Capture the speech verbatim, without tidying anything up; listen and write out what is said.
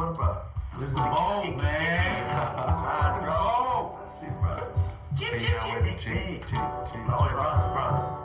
for the bro. This is the bowl, man. That's it, bro. Chip, chip, chip. No, wait, bros, bros.